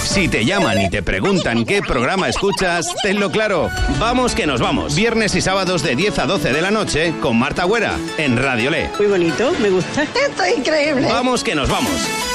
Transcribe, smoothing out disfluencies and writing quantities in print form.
Si te llaman y te preguntan qué programa escuchas, tenlo claro. Vamos que nos vamos. Viernes y sábados de 10 a 12 de la noche con Marta Güera en Radio Le. Muy bonito, me gusta. Esto es increíble. Vamos que nos vamos.